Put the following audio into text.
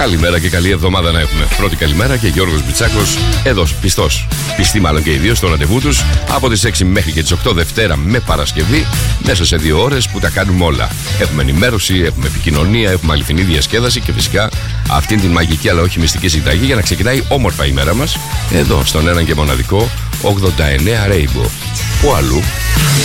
Καλημέρα και καλή εβδομάδα να έχουμε. Πρώτη καλημέρα και Γιώργος Μπιτσάκος, εδώ πιστός. Πιστοί μάλλον και οι δύο στο ραντεβού τους από τις 6 μέχρι και τις 8 Δευτέρα με Παρασκευή, μέσα σε 2 ώρες που τα κάνουμε όλα. Έχουμε ενημέρωση, έχουμε επικοινωνία, έχουμε αληθινή διασκέδαση και φυσικά αυτήν την μαγική αλλά όχι μυστική συνταγή για να ξεκινάει όμορφα η μέρα μας εδώ στον έναν και μοναδικό 89 Rainbow. Πού αλλού?